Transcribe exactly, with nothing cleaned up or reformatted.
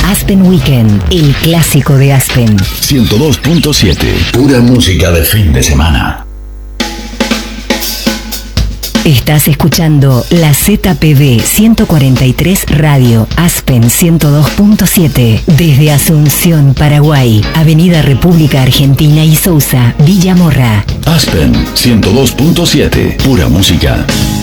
Aspen Weekend, el clásico de Aspen. ciento dos punto siete, pura música de fin de semana. Estás escuchando la Z P B ciento cuarenta y tres Radio, Aspen ciento dos punto siete, desde Asunción, Paraguay, Avenida República Argentina y Sousa, Villa Morra. Aspen ciento dos punto siete, pura música.